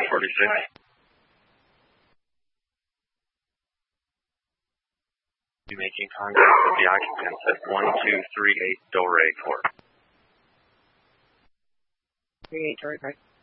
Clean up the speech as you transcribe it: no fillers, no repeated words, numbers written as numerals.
46. Be making contact with the occupants at 1238 Delray Court. 38 Delray Court.